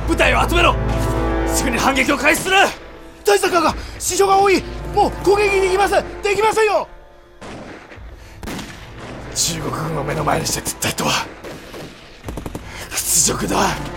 部隊を集めろ。すぐに反撃を開始する。 大坂が死傷が多い。もう攻撃できません。できませんよ。 中国軍を目の前にして撤退とは屈辱だ。